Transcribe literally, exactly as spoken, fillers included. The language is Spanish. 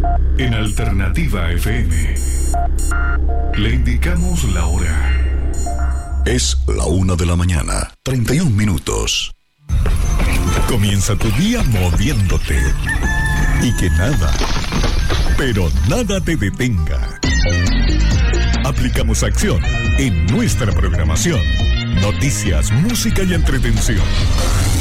En Alternativa F M le indicamos la hora. Es la una de la mañana, treinta y un minutos. Comienza tu día moviéndote. Y que nada, pero nada te detenga. Aplicamos acción en nuestra programación. Noticias, música y entretención.